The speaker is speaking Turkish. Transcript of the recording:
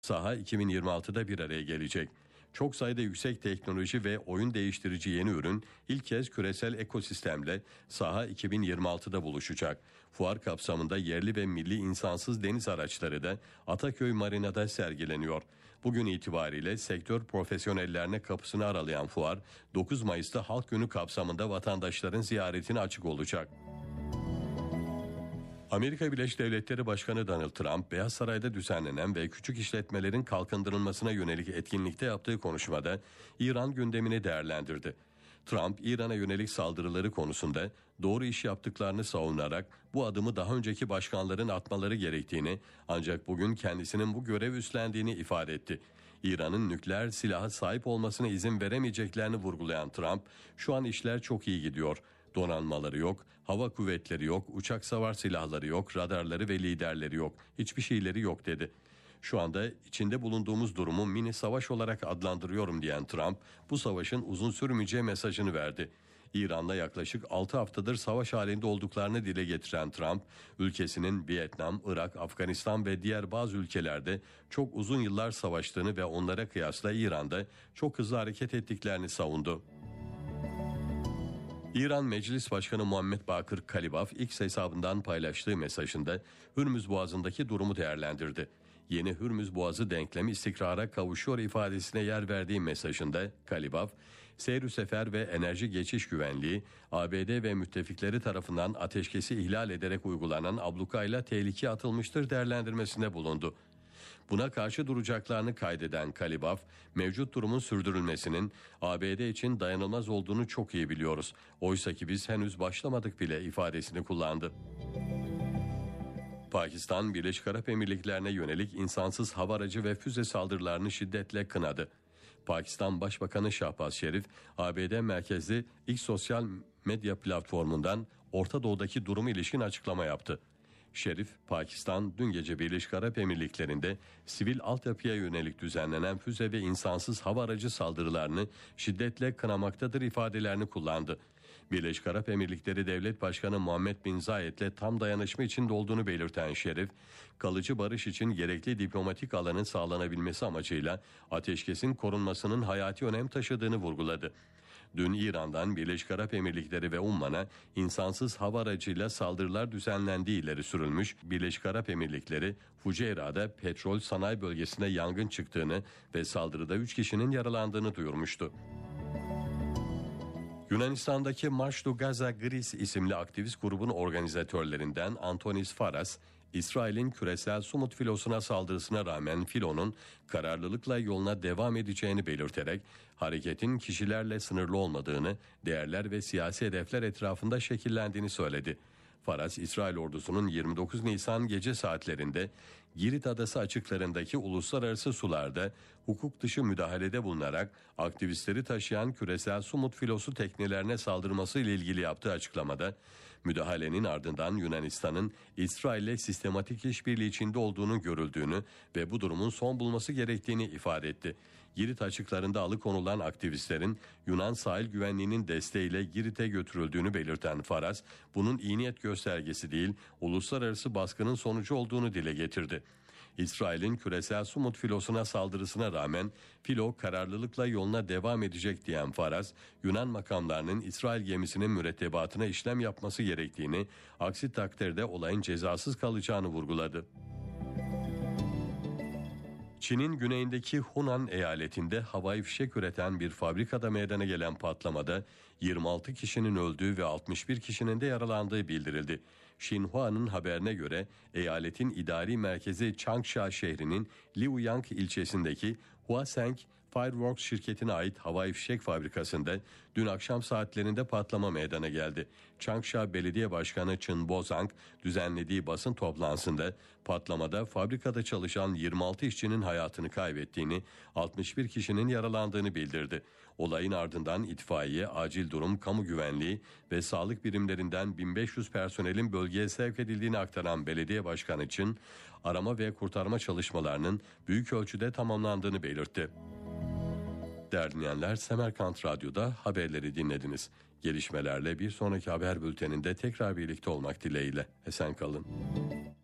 Saha 2026'da bir araya gelecek. Çok sayıda yüksek teknoloji ve oyun değiştirici yeni ürün ilk kez küresel ekosistemle Saha 2026'da buluşacak. Fuar kapsamında yerli ve milli insansız deniz araçları da Ataköy Marina'da sergileniyor. Bugün itibariyle sektör profesyonellerine kapısını aralayan fuar 9 Mayıs'ta Halk Günü kapsamında vatandaşların ziyaretine açık olacak. Amerika Birleşik Devletleri Başkanı Donald Trump, Beyaz Saray'da düzenlenen ve küçük işletmelerin kalkındırılmasına yönelik etkinlikte yaptığı konuşmada İran gündemini değerlendirdi. Trump, İran'a yönelik saldırıları konusunda doğru iş yaptıklarını savunarak bu adımı daha önceki başkanların atmaları gerektiğini, ancak bugün kendisinin bu görev üstlendiğini ifade etti. İran'ın nükleer silaha sahip olmasına izin veremeyeceklerini vurgulayan Trump, "Şu an işler çok iyi gidiyor. Donanmaları yok, hava kuvvetleri yok, uçak savar silahları yok, radarları ve liderleri yok, hiçbir şeyleri yok" dedi. "Şu anda içinde bulunduğumuz durumu mini savaş olarak adlandırıyorum" diyen Trump, bu savaşın uzun sürmeyeceği mesajını verdi. İran'la yaklaşık 6 haftadır savaş halinde olduklarını dile getiren Trump, ülkesinin Vietnam, Irak, Afganistan ve diğer bazı ülkelerde çok uzun yıllar savaştığını ve onlara kıyasla İran'da çok hızlı hareket ettiklerini savundu. İran Meclis Başkanı Muhammed Bakır Kalibaf X hesabından paylaştığı mesajında Hürmüz Boğazı'ndaki durumu değerlendirdi. Yeni Hürmüz Boğazı denklemi istikrara kavuşuyor ifadesine yer verdiği mesajında Kalibaf, seyr-ü sefer ve enerji geçiş güvenliği, ABD ve müttefikleri tarafından ateşkesi ihlal ederek uygulanan ablukayla tehlikeye atılmıştır değerlendirmesinde bulundu. Buna karşı duracaklarını kaydeden Kalibaf, mevcut durumun sürdürülmesinin ABD için dayanılmaz olduğunu çok iyi biliyoruz. Oysa ki biz henüz başlamadık bile ifadesini kullandı. Pakistan, Birleşik Arap Emirlikleri'ne yönelik insansız hava aracı ve füze saldırılarını şiddetle kınadı. Pakistan Başbakanı Şahbaz Şerif, ABD merkezli X sosyal medya platformundan Orta Doğu'daki durumu ilişkin açıklama yaptı. Şerif, Pakistan dün gece Birleşik Arap Emirlikleri'nde sivil altyapıya yönelik düzenlenen füze ve insansız hava aracı saldırılarını şiddetle kınamaktadır ifadelerini kullandı. Birleşik Arap Emirlikleri Devlet Başkanı Muhammed Bin Zayed'le tam dayanışma içinde olduğunu belirten Şerif, kalıcı barış için gerekli diplomatik alanın sağlanabilmesi amacıyla ateşkesin korunmasının hayati önem taşıdığını vurguladı. Dün İran'dan Birleşik Arap Emirlikleri ve Umman'a insansız hava aracıyla saldırılar düzenlendiği ileri sürülmüş. Birleşik Arap Emirlikleri, Fuceyra'da petrol sanayi bölgesinde yangın çıktığını ve saldırıda 3 kişinin yaralandığını duyurmuştu. Yunanistan'daki March to Gaza Greece isimli aktivist grubun organizatörlerinden Antonis Faras, İsrail'in küresel Sumut filosuna saldırısına rağmen filonun kararlılıkla yoluna devam edeceğini belirterek hareketin kişilerle sınırlı olmadığını, değerler ve siyasi hedefler etrafında şekillendiğini söyledi. Faras, İsrail ordusunun 29 Nisan gece saatlerinde Girit Adası açıklarındaki uluslararası sularda hukuk dışı müdahalede bulunarak aktivistleri taşıyan küresel Sumut filosu teknelerine saldırması ile ilgili yaptığı açıklamada, müdahalenin ardından Yunanistan'ın İsrail'le sistematik işbirliği içinde olduğunu görüldüğünü ve bu durumun son bulması gerektiğini ifade etti. Girit açıklarında alıkonulan aktivistlerin Yunan sahil güvenliğinin desteğiyle Girit'e götürüldüğünü belirten Faras, bunun iyi niyet göstergesi değil, uluslararası baskının sonucu olduğunu dile getirdi. İsrail'in küresel Sumut filosuna saldırısına rağmen filo kararlılıkla yoluna devam edecek diyen Faras, Yunan makamlarının İsrail gemisinin mürettebatına işlem yapması gerektiğini, aksi takdirde olayın cezasız kalacağını vurguladı. Çin'in güneyindeki Hunan eyaletinde havai fişek üreten bir fabrikada meydana gelen patlamada 26 kişinin öldüğü ve 61 kişinin de yaralandığı bildirildi. Xinhua'nın haberine göre eyaletin idari merkezi Changsha şehrinin Liuyang ilçesindeki Huaseng Fireworks şirketine ait havai fişek fabrikasında dün akşam saatlerinde patlama meydana geldi. Changsha Belediye Başkanı Chen Bozang düzenlediği basın toplantısında patlamada fabrikada çalışan 26 işçinin hayatını kaybettiğini, 61 kişinin yaralandığını bildirdi. Olayın ardından itfaiye, acil durum, kamu güvenliği ve sağlık birimlerinden 1500 personelin bölgeye sevk edildiğini aktaran Belediye Başkanı Chen, arama ve kurtarma çalışmalarının büyük ölçüde tamamlandığını belirtti. Değerli dinleyenler, Semerkant Radyo'da haberleri dinlediniz. Gelişmelerle bir sonraki haber bülteninde tekrar birlikte olmak dileğiyle. Esen kalın.